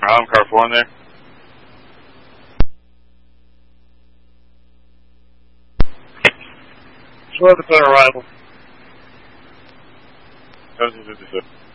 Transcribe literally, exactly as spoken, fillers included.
Island car four in there. Slow to put arrival. seventeen fifty-six.